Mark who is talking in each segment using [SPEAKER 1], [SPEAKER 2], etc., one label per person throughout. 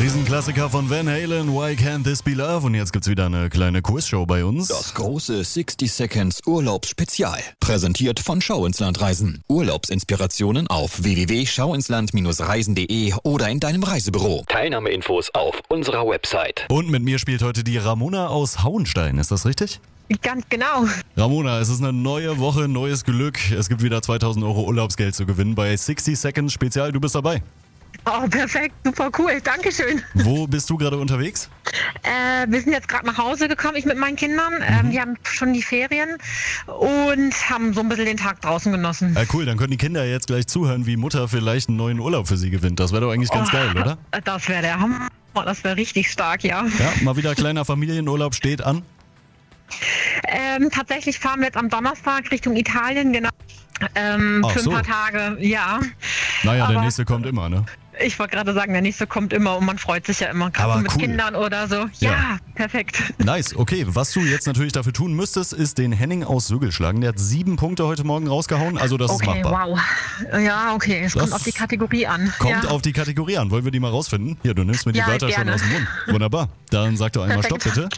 [SPEAKER 1] Riesenklassiker von Van Halen, Why Can't This Be Love? Und jetzt gibt's wieder eine kleine Quizshow bei uns.
[SPEAKER 2] Das große 60 Seconds Urlaubsspezial. Präsentiert von Schau ins Land Reisen. Urlaubsinspirationen auf www.schauinsland-reisen.de oder in deinem Reisebüro. Teilnahmeinfos auf unserer Website.
[SPEAKER 1] Und mit mir spielt heute die Ramona aus Hauenstein, ist das richtig?
[SPEAKER 3] Ganz genau.
[SPEAKER 1] Ramona, es ist eine neue Woche, neues Glück. Es gibt wieder 2.000 Euro Urlaubsgeld zu gewinnen bei 60 Seconds Spezial. Du bist dabei.
[SPEAKER 3] Oh, perfekt, super cool, dankeschön.
[SPEAKER 1] Wo bist du gerade unterwegs?
[SPEAKER 3] Wir sind jetzt gerade nach Hause gekommen, ich mit meinen Kindern. Die haben schon die Ferien und haben so ein bisschen den Tag draußen genossen.
[SPEAKER 1] Cool, dann können die Kinder jetzt gleich zuhören, wie Mutter vielleicht einen neuen Urlaub für sie gewinnt. Das wäre doch eigentlich ganz geil, oder?
[SPEAKER 3] Das wäre der Hammer, das wäre richtig stark, ja.
[SPEAKER 1] Ja, mal wieder kleiner Familienurlaub steht an.
[SPEAKER 3] Tatsächlich fahren wir jetzt am Donnerstag Richtung Italien, genau. Für ein paar Tage, ja.
[SPEAKER 1] Naja,
[SPEAKER 3] Aber
[SPEAKER 1] der nächste kommt immer, ne?
[SPEAKER 3] Ich wollte gerade sagen, der nächste kommt immer und man freut sich ja immer, gerade mit Kindern oder so. Ja, perfekt.
[SPEAKER 1] Nice, okay. Was du jetzt natürlich dafür tun müsstest, ist den Henning aus Sögel schlagen. Der hat 7 Punkte heute Morgen rausgehauen, also das ist machbar.
[SPEAKER 3] Wow. Ja, okay, es kommt auf die Kategorie an.
[SPEAKER 1] Kommt auf die Kategorie an. Wollen wir die mal rausfinden? Hier, du nimmst mir die Wörter
[SPEAKER 3] gerne.
[SPEAKER 1] schon aus dem Mund. Wunderbar. Dann sag doch einmal Stopp, bitte.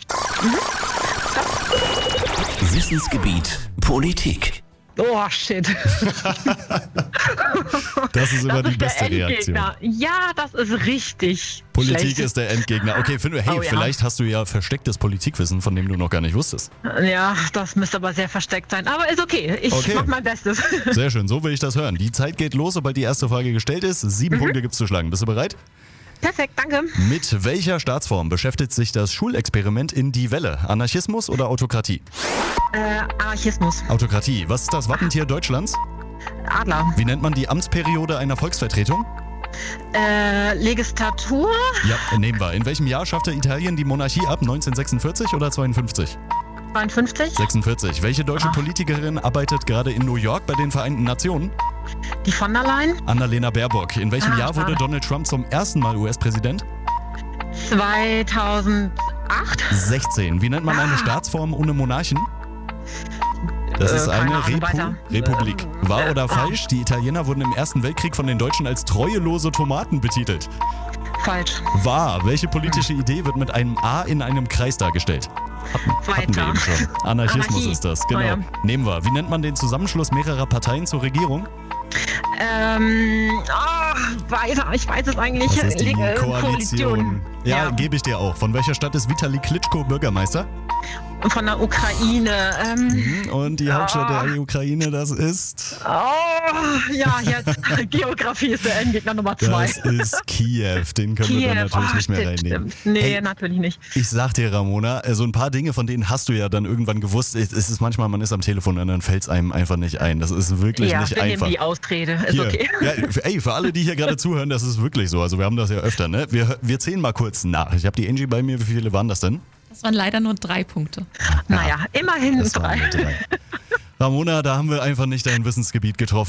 [SPEAKER 2] Wissensgebiet Politik.
[SPEAKER 3] Oh, shit.
[SPEAKER 1] Das ist immer die beste Reaktion.
[SPEAKER 3] Ja, das ist richtig
[SPEAKER 1] Politik
[SPEAKER 3] schlecht.
[SPEAKER 1] ist der Endgegner. Okay, vielleicht hast du ja verstecktes Politikwissen, von dem du noch gar nicht wusstest.
[SPEAKER 3] Ja, das müsste aber sehr versteckt sein. Aber ist okay, ich mach mein Bestes.
[SPEAKER 1] Sehr schön, so will ich das hören. Die Zeit geht los, sobald die erste Frage gestellt ist. 7 Punkte gibt's zu schlagen. Bist du bereit?
[SPEAKER 3] Perfekt, danke.
[SPEAKER 1] Mit welcher Staatsform beschäftigt sich das Schulexperiment in Die Welle? Anarchismus oder Autokratie?
[SPEAKER 3] Anarchismus.
[SPEAKER 1] Autokratie. Was ist das Wappentier Deutschlands?
[SPEAKER 3] Adler.
[SPEAKER 1] Wie nennt man die Amtsperiode einer Volksvertretung?
[SPEAKER 3] Legislatur.
[SPEAKER 1] Ja, nehmen wir. In welchem Jahr schaffte Italien die Monarchie ab? 1946 oder 52?
[SPEAKER 3] 52.
[SPEAKER 1] 46. Welche deutsche Politikerin arbeitet gerade in New York bei den Vereinten Nationen?
[SPEAKER 3] Die von der Leyen.
[SPEAKER 1] Annalena Baerbock. In welchem Jahr wurde Donald Trump zum ersten Mal US-Präsident?
[SPEAKER 3] 2008.
[SPEAKER 1] 16. Wie nennt man eine Staatsform ohne Monarchen? Das ist eine Republik. Wahr oder falsch? Die Italiener wurden im Ersten Weltkrieg von den Deutschen als treuelose Tomaten betitelt.
[SPEAKER 3] Falsch.
[SPEAKER 1] Wahr. Welche politische Idee wird mit einem A in einem Kreis dargestellt? Hatten wir eben schon. Anarchismus ist das, genau.
[SPEAKER 3] Oh ja.
[SPEAKER 1] Nehmen wir. Wie nennt man den Zusammenschluss mehrerer Parteien zur Regierung?
[SPEAKER 3] Ich weiß es eigentlich.
[SPEAKER 1] Das ist die Koalition. Ja, gebe ich dir auch. Von welcher Stadt ist Vitali Klitschko Bürgermeister?
[SPEAKER 3] Von der Ukraine.
[SPEAKER 1] Und die Hauptstadt der Ukraine, das ist?
[SPEAKER 3] Jetzt. Geografie ist der Endgegner Nummer 2.
[SPEAKER 1] Das ist Kiew. Den können wir dann natürlich nicht mehr reinnehmen.
[SPEAKER 3] Nee, natürlich nicht.
[SPEAKER 1] Ich sag dir, Ramona, so ein paar Dinge, von denen hast du ja dann irgendwann gewusst. Es ist manchmal, man ist am Telefon und dann fällt es einem einfach nicht ein. Das ist wirklich nicht einfach.
[SPEAKER 3] Die Ausrede. Ist okay.
[SPEAKER 1] Ja, für alle, die hier gerade zuhören, das ist wirklich so. Also wir haben das ja öfter, ne? Wir zählen mal kurz nach. Ich habe die Angie bei mir. Wie viele waren das denn?
[SPEAKER 4] Das waren leider nur 3 Punkte.
[SPEAKER 3] Naja, immerhin 3.
[SPEAKER 1] Ramona, da haben wir einfach nicht dein Wissensgebiet getroffen.